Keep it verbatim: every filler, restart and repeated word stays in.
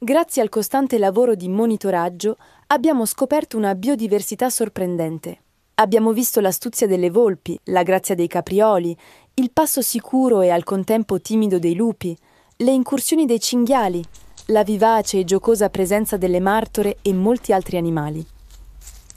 Grazie al costante lavoro di monitoraggio abbiamo scoperto una biodiversità sorprendente. Abbiamo visto l'astuzia delle volpi, la grazia dei caprioli, il passo sicuro e al contempo timido dei lupi, le incursioni dei cinghiali, la vivace e giocosa presenza delle martore e molti altri animali.